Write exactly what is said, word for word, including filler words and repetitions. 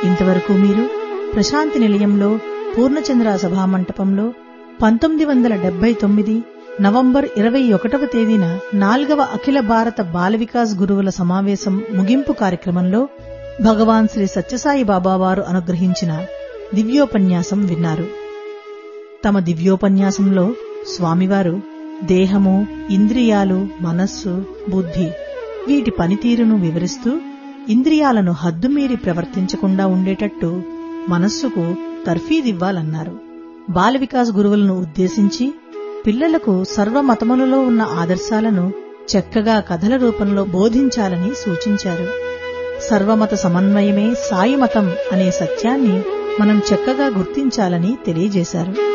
ఇంతవరకు మీరు ప్రశాంతి నిలయంలో పూర్ణచంద్ర సభామంటపంలో పంతొమ్మిది వందల డెబ్బై తొమ్మిది నవంబర్ ఇరవై ఒకటవ తేదీన నాలుగవ అఖిల భారత బాల వికాస్ గురువుల సమావేశం ముగింపు కార్యక్రమంలో భగవాన్ శ్రీ సత్యసాయి బాబావారు అనుగ్రహించిన దివ్యోపన్యాసం విన్నారు. తమ దివ్యోపన్యాసంలో స్వామివారు దేహము, ఇంద్రియాలు, మనస్సు, బుద్ధి వీటి పనితీరును వివరిస్తూ ఇంద్రియాలను హద్దుమీరి ప్రవర్తించకుండా ఉండేటట్టు మనస్సుకు తర్ఫీదివ్వాలన్నారు. బాల వికాస్ గురువులను ఉద్దేశించి పిల్లలకు సర్వమతములలో ఉన్న ఆదర్శాలను చక్కగా కథల రూపంలో బోధించాలని సూచించారు. సర్వమత సమన్వయమే సాయి మతం అనే సత్యాన్ని మనం చక్కగా గుర్తించాలని తెలియజేశారు.